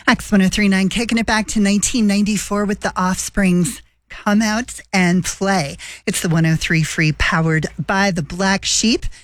X1039 kicking it back to 1994 with the Offsprings. Come out and play. It's the 103 Free powered by the Black Sheep.